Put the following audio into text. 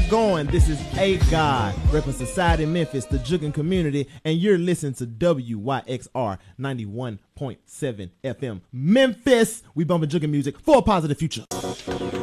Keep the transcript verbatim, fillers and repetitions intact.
going? This is A God, repping Society Memphis, the jugging community, and you're listening to W Y X R ninety-one point seven F M Memphis. We bumping jugging music for a positive future.